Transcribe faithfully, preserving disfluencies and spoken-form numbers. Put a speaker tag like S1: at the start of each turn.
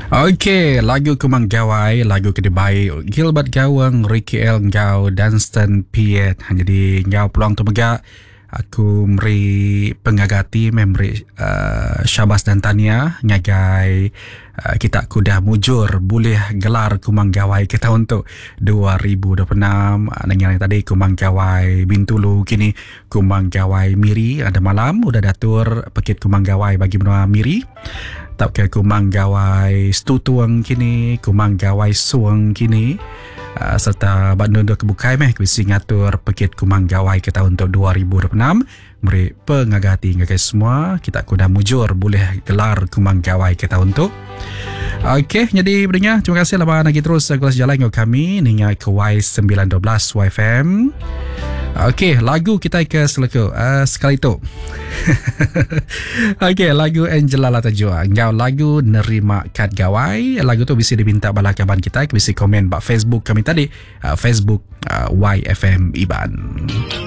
S1: Okey, lagu Kumang Gawai, lagu kedua Gilbert Gawang, Ricky L Ngau, Dunstan Piet. Jadi ngau peluang tu megak aku meri pengagati memberi uh, Syabas dan Tania ngagai uh, kita kudah mujur boleh gelar Kumang Gawai kita untuk dua ribu dua puluh enam. Uh, yang tadi Kumang Gawai Bintulu, kini Kumang Gawai Miri. Ada malam udah datur pakit Kumang Gawai bagi menua Miri. Tak ke Kumang Gawai Stutuang kini, Kumang Gawai Suang kini. Uh, serta bandung dua kebukai meh kuisi ngatur pakit Kumang Gawai kita untuk dua ribu dua puluh enam. Meri pengagati ngagai semua kita kuda mujur boleh gelar Kumang Gawai kita untuk. Okey, jadi berdengar terima kasih lama lagi terus kelas jalan dengan kami ninga ke Y sembilan satu dua Y F M. Okey, lagu kita ke seleku uh, sekali tu. Okey, lagu Angela Latajua. Ngau lagu Nerima Kad Gawai. Lagu tu bisa diminta bala kaban kita, bisa komen bak Facebook kami tadi, uh, Facebook uh, Y F M Iban.